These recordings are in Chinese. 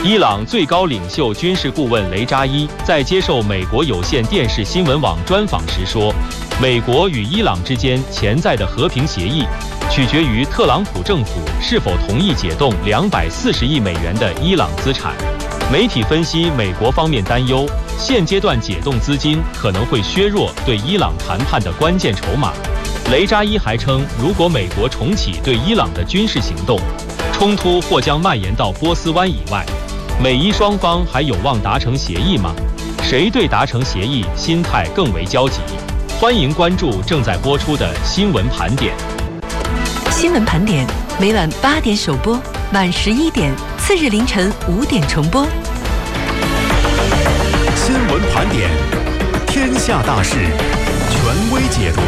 伊朗最高领袖军事顾问雷扎伊在接受美国有线电视新闻网专访时说，美国与伊朗之间潜在的和平协议取决于特朗普政府是否同意解冻240亿美元的伊朗资产。媒体分析，美国方面担忧现阶段解冻资金可能会削弱对伊朗谈判的关键筹码。雷扎伊还称，如果美国重启对伊朗的军事行动，冲突或将蔓延到波斯湾以外。美伊双方还有望达成协议吗？谁对达成协议心态更为焦急？欢迎关注正在播出的新闻盘点。 新闻盘点每晚8点首播，晚11点，次日凌晨5点重播。 新闻盘点，天下大事，权威解读。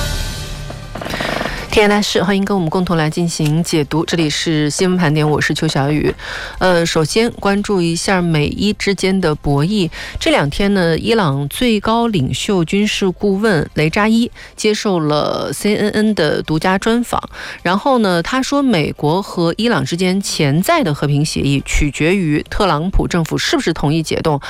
天下大事，欢迎跟我们共同来进行解读。这里是新闻盘点，我是邱小雨。首先关注一下美伊之间的博弈。这2天呢，伊朗最高领袖军事顾问雷扎伊接受了 CNN 的独家专访，然后呢，他说美国和伊朗之间潜在的和平协议取决于特朗普政府是不是同意解冻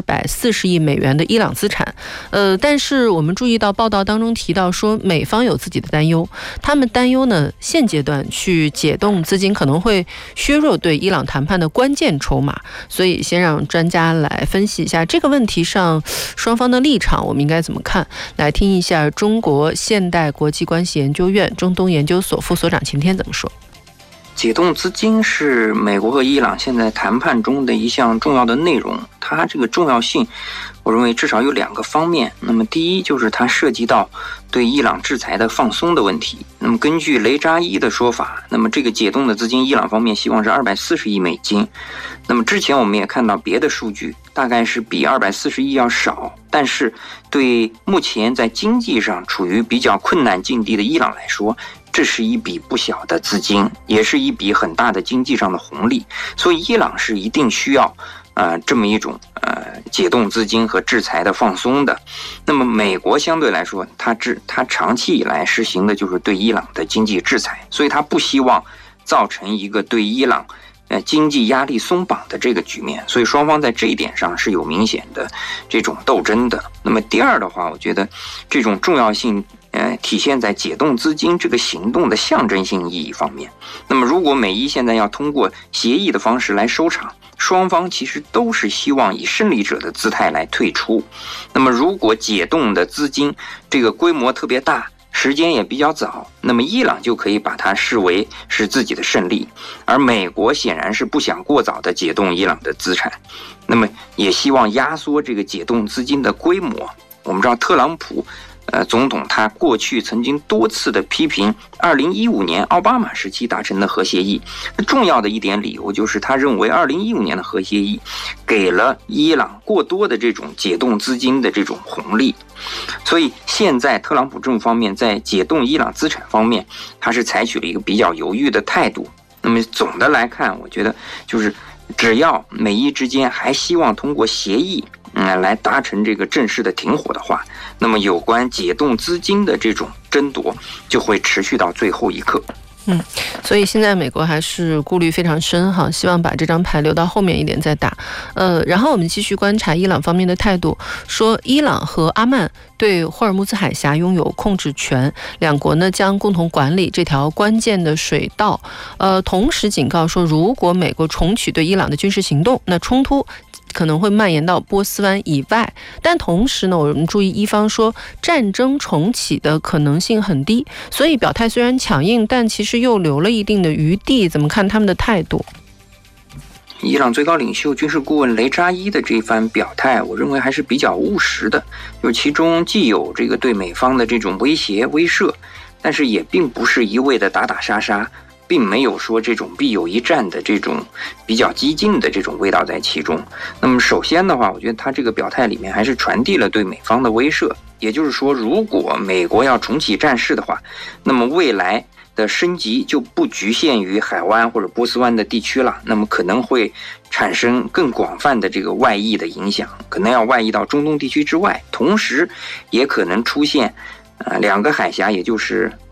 240亿美元的伊朗资产。但是我们注意到报道当中提到说，美方有自己的担忧。他们担忧呢，现阶段去解冻资金可能会削弱对伊朗谈判的关键筹码，所以先让专家来分析一下这个问题上双方的立场，我们应该怎么看？来听一下中国现代国际关系研究院中东研究所副所长秦天怎么说。 解冻资金是美国和伊朗现在谈判中的一项重要的内容，它这个重要性我认为至少有2个方面。那么第一就是它涉及到对伊朗制裁的放松的问题。那么根据雷扎伊的说法，那么这个解冻的资金伊朗方面希望是240亿美金。那么之前我们也看到别的数据，大概是比240亿要少，但是对目前在经济上处于比较困难境地的伊朗来说，这是一笔不小的资金，也是一笔很大的经济上的红利，所以伊朗是一定需要这么一种解冻资金和制裁的放松的。那么美国相对来说，它长期以来实行的就是对伊朗的经济制裁，所以它不希望造成一个对伊朗经济压力松绑的这个局面，所以双方在这一点上是有明显的这种斗争的。那么第二的话，我觉得这种重要性体现在解冻资金这个行动的象征性意义方面。那么如果美伊现在要通过协议的方式来收场，双方其实都是希望以胜利者的姿态来退出。那么如果解冻的资金这个规模特别大，时间也比较早，那么伊朗就可以把它视为是自己的胜利，而美国显然是不想过早的解冻伊朗的资产，那么也希望压缩这个解冻资金的规模。我们知道特朗普总统他过去曾经多次的批评2015年奥巴马时期达成的核协议，重要的一点理由就是他认为2015年的核协议给了伊朗过多的这种解冻资金的这种红利，所以现在特朗普政府方面在解冻伊朗资产方面，他是采取了一个比较犹豫的态度。那么总的来看，我觉得就是只要美伊之间还希望通过协议来达成这个正式的停火的话，那么有关解冻资金的这种争夺就会持续到最后一刻。 所以现在美国还是顾虑非常深哈，希望把这张牌留到后面一点再打。然后我们继续观察伊朗方面的态度，说伊朗和阿曼对霍尔木兹海峡拥有控制权，两国呢将共同管理这条关键的水道。同时警告说，如果美国重启对伊朗的军事行动，那冲突可能会蔓延到波斯湾以外。但同时呢，我们注意伊方说战争重启的可能性很低，所以表态虽然强硬，但其实又留了一定的余地。怎么看他们的态度？ 伊朗最高领袖军事顾问雷扎伊的这番表态，我认为还是比较务实的，就是其中既有这个对美方的这种威胁威慑，但是也并不是一味的打打杀杀，并没有说这种必有一战的这种比较激进的这种味道在其中。那么首先的话，我觉得他这个表态里面还是传递了对美方的威慑，也就是说，如果美国要重启战事的话，那么未来的升级就不局限于海湾或者波斯湾的地区了，那么可能会产生更广泛的这个外溢的影响，可能要外溢到中东地区之外，同时也可能出现两个海峡，也就是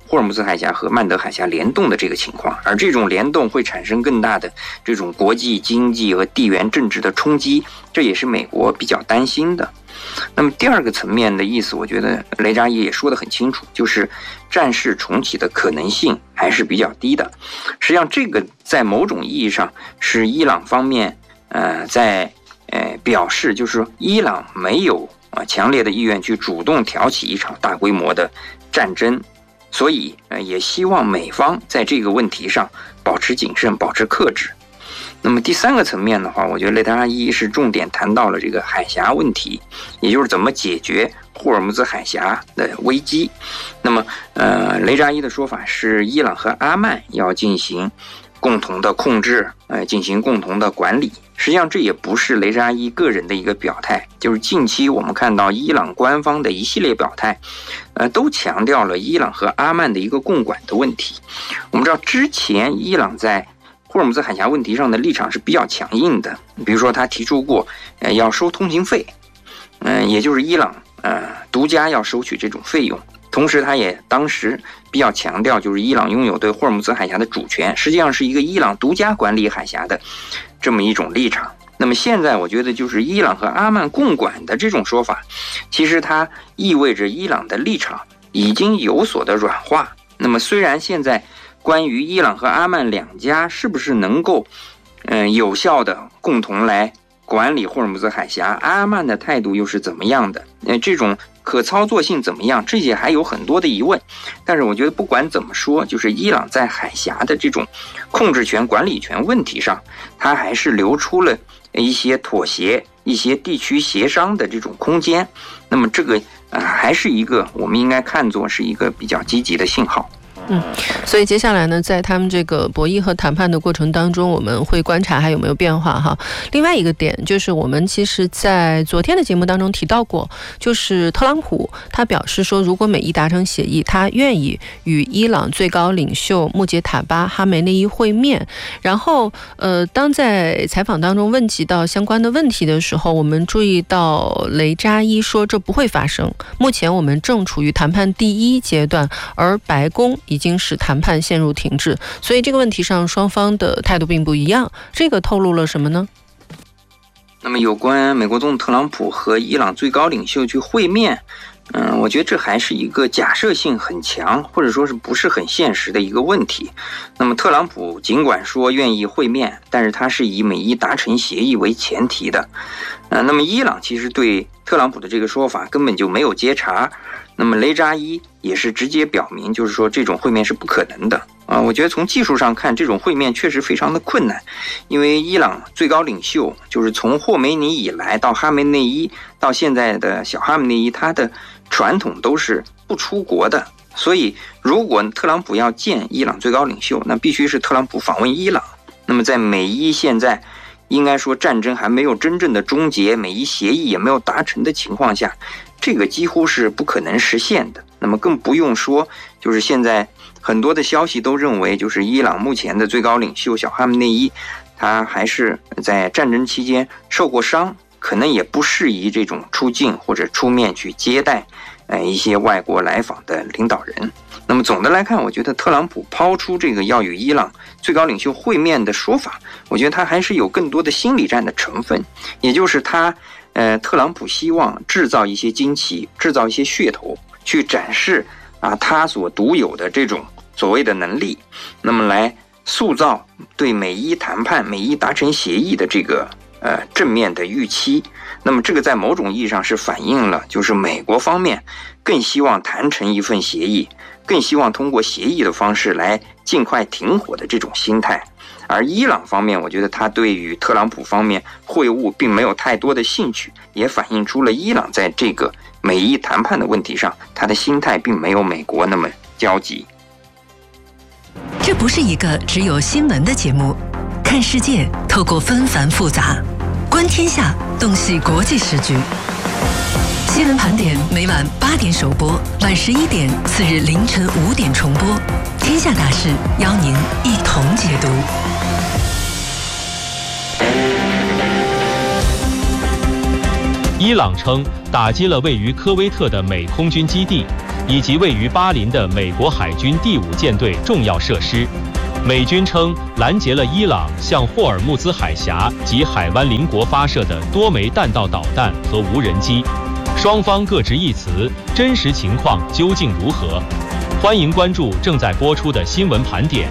霍尔木兹海峡和曼德海峡联动的这个情况，而这种联动会产生更大的这种国际经济和地缘政治的冲击，这也是美国比较担心的。那么第二个层面的意思，我觉得雷扎伊也说得很清楚，就是战事重启的可能性还是比较低的。实际上这个在某种意义上是伊朗方面在表示，就是伊朗没有强烈的意愿去主动挑起一场大规模的战争，所以也希望美方在这个问题上保持谨慎，保持克制。那么第三个层面的话，我觉得雷扎伊是重点谈到了这个海峡问题，也就是怎么解决霍尔木兹海峡的危机。那么雷扎伊的说法是，伊朗和阿曼要进行共同的控制，进行共同的管理。实际上这也不是雷扎伊个人的一个表态，就是近期我们看到伊朗官方的一系列表态，都强调了伊朗和阿曼的一个共管的问题。我们知道之前伊朗在霍尔木兹海峡问题上的立场是比较强硬的，比如说他提出过要收通行费，也就是伊朗独家要收取这种费用。同时他也当时比较强调，就是伊朗拥有对霍尔木兹海峡的主权，实际上是一个伊朗独家管理海峡的这么一种立场。那么现在我觉得就是伊朗和阿曼共管的这种说法，其实它意味着伊朗的立场已经有所的软化。那么虽然现在关于伊朗和阿曼两家是不是能够有效的共同来管理霍尔木兹海峡，阿曼的态度又是怎么样的，这种可操作性怎么样，这些还有很多的疑问。但是我觉得不管怎么说，就是伊朗在海峡的这种控制权管理权问题上，它还是留出了一些妥协，一些地区协商的这种空间。那么这个还是一个我们应该看作是一个比较积极的信号。 所以接下来呢，在他们这个博弈和谈判的过程当中，我们会观察还有没有变化哈。另外一个点就是我们其实在昨天的节目当中提到过，就是特朗普他表示说，如果美伊达成协议，他愿意与伊朗最高领袖穆杰塔巴哈梅内伊会面。然后当在采访当中问及到相关的问题的时候，我们注意到雷扎伊说这不会发生，目前我们正处于谈判第一阶段，而白宫已经使谈判陷入停滞，所以这个问题上双方的态度并不一样。这个透露了什么呢？ 那么有关美国总统特朗普和伊朗最高领袖去会面，我觉得这还是一个假设性很强，或者说是不是很现实的一个问题。那么特朗普尽管说愿意会面，但是他是以美伊达成协议为前提的。那么伊朗其实对特朗普的这个说法根本就没有接茬。那么雷扎伊也是直接表明，就是说这种会面是不可能的我觉得从技术上看，这种会面确实非常的困难，因为伊朗最高领袖就是从霍梅尼以来到哈梅内伊到现在的小哈梅内伊，他的传统都是不出国的，所以如果特朗普要见伊朗最高领袖，那必须是特朗普访问伊朗。那么在美伊现在应该说战争还没有真正的终结，美伊协议也没有达成的情况下，这个几乎是不可能实现的。那么更不用说，就是现在很多的消息都认为，就是伊朗目前的最高领袖小哈梅内伊，他还是在战争期间受过伤，可能也不适宜这种出境或者出面去接待一些外国来访的领导人。那么总的来看，我觉得特朗普抛出这个要与伊朗最高领袖会面的说法，我觉得他还是有更多的心理战的成分，也就是他特朗普希望制造一些惊奇，制造一些噱头，去展示他所独有的这种所谓的能力，那么来塑造对美伊谈判、美伊达成协议的这个正面的预期。那么这个在某种意义上是反映了，就是美国方面更希望谈成一份协议，更希望通过协议的方式来尽快停火的这种心态。而伊朗方面，我觉得他对于特朗普方面会晤并没有太多的兴趣，也反映出了伊朗在这个美伊谈判的问题上，他的心态并没有美国那么焦急。 这不是一个只有新闻的节目，看世界透过纷繁复杂，观天下洞悉国际时局。新闻盘点每晚8点首播，晚11点，次日凌晨5点重播。天下大事，邀您一同解读。 伊朗称打击了位于科威特的美空军基地。 以及位于巴林的美国海军第5舰队重要设施。美军称拦截了伊朗向霍尔木兹海峡及海湾邻国发射的多枚弹道导弹和无人机。双方各执一词，真实情况究竟如何？欢迎关注正在播出的新闻盘点。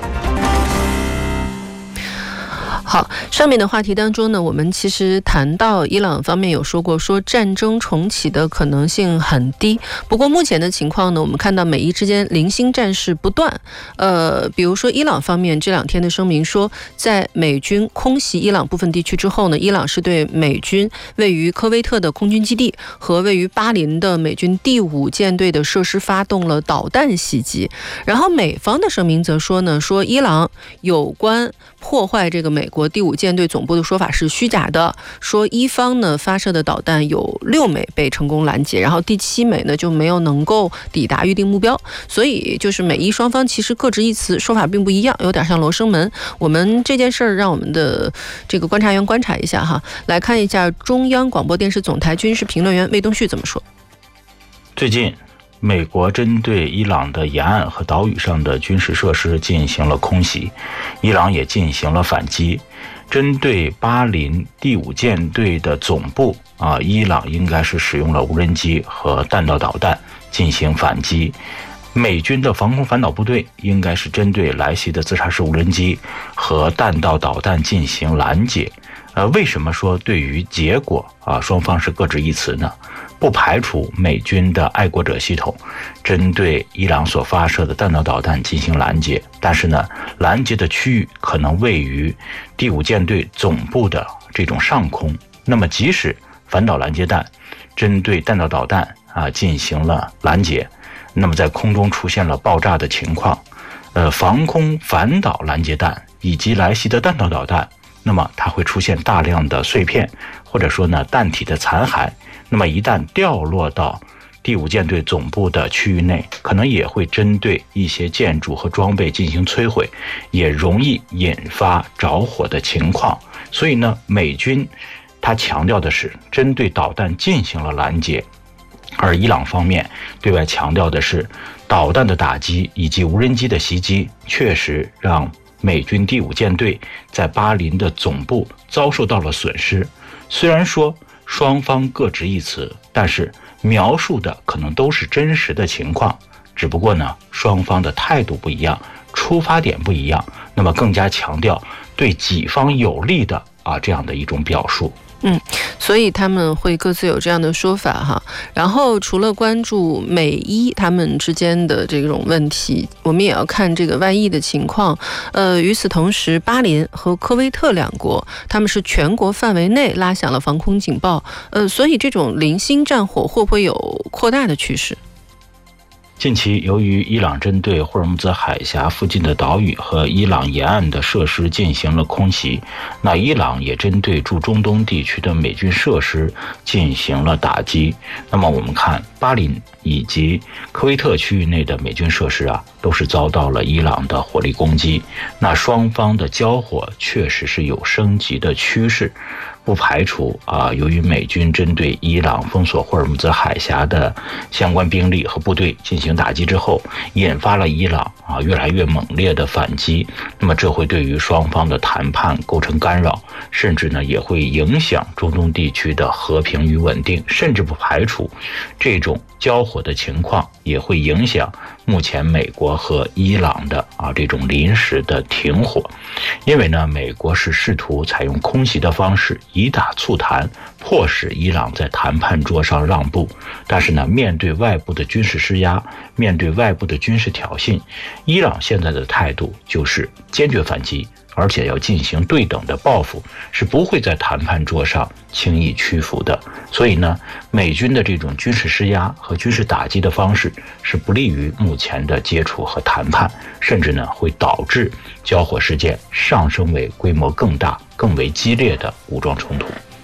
好，上面的话题当中呢，我们其实谈到伊朗方面有说过，说战争重启的可能性很低。不过目前的情况呢，我们看到美伊之间零星战事不断。比如说伊朗方面这2天的声明说，在美军空袭伊朗部分地区之后呢，伊朗是对美军位于科威特的空军基地和位于巴林的美军第5舰队的设施发动了导弹袭击。然后美方的声明则说呢，说伊朗有关破坏这个美国第5舰队总部的说法是虚假的，说伊方呢发射的导弹有6枚被成功拦截，然后第7枚呢就没有能够抵达预定目标，所以就是美伊双方其实各执一词，说法并不一样，有点像罗生门。我们这件事儿让我们的这个观察员观察一下哈，来看一下中央广播电视总台军事评论员魏东旭怎么说。 最近美国针对伊朗的沿岸和岛屿上的军事设施进行了空袭，伊朗也进行了反击。针对巴林第5舰队的总部伊朗应该是使用了无人机和弹道导弹进行反击。美军的防空反导部队应该是针对来袭的自杀式无人机和弹道导弹进行拦截。为什么说对于结果双方是各执一词呢？不排除美军的爱国者系统针对伊朗所发射的弹道导弹进行拦截，但是呢，拦截的区域可能位于第5舰队总部的这种上空。那么即使反导拦截弹针对弹道导弹进行了拦截，那么在空中出现了爆炸的情况，防空反导拦截弹以及来袭的弹道导弹，那么它会出现大量的碎片，或者说呢弹体的残骸。那么一旦掉落到第5舰队总部的区域内，可能也会针对一些建筑和装备进行摧毁，也容易引发着火的情况。所以呢，美军他强调的是针对导弹进行了拦截，而伊朗方面对外强调的是导弹的打击以及无人机的袭击确实让美军第5舰队在巴林的总部遭受到了损失。虽然说双方各执一词，但是描述的可能都是真实的情况，只不过呢，双方的态度不一样，出发点不一样，那么更加强调对己方有利的这样的一种表述。 所以他们会各自有这样的说法哈。然后除了关注美伊他们之间的这种问题，我们也要看这个外溢的情况。与此同时，巴林和科威特2国，他们是全国范围内拉响了防空警报。所以这种零星战火会不会有扩大的趋势？ 近期由于伊朗针对霍尔木兹海峡附近的岛屿和伊朗沿岸的设施进行了空袭，那伊朗也针对驻中东地区的美军设施进行了打击。那么我们看巴林以及科威特区域内的美军设施都是遭到了伊朗的火力攻击。那双方的交火确实是有升级的趋势，不排除由于美军针对伊朗封锁霍尔木兹海峡的相关兵力和部队进行打击之后，引发了伊朗越来越猛烈的反击。那么这会对于双方的谈判构成干扰，甚至呢也会影响中东地区的和平与稳定，甚至不排除这种交火的情况也会影响目前美国和伊朗的这种临时的停火。因为呢，美国是试图采用空袭的方式以打促谈，迫使伊朗在谈判桌上让步。但是呢，面对外部的军事施压，面对外部的军事挑衅，伊朗现在的态度就是坚决反击，而且要进行对等的报复，是不会在谈判桌上轻易屈服的。所以呢，美军的这种军事施压和军事打击的方式是不利于目前的接触和谈判，甚至呢会导致交火事件上升为规模更大、更为激烈的武装冲突。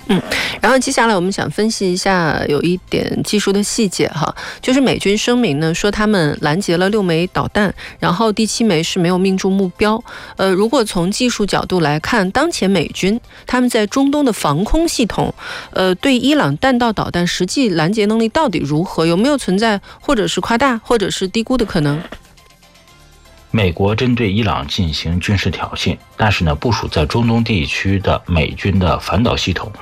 然后接下来我们想分析一下有一点技术的细节哈，就是美军声明呢说他们拦截了6枚导弹，然后第7枚是没有命中目标。如果从技术角度来看，当前美军他们在中东的防空系统，对伊朗弹道导弹实际拦截能力到底如何？有没有存在或者是夸大或者是低估的可能？ 美国针对伊朗进行军事挑衅，但是呢，部署在中东地区的美军的反导系统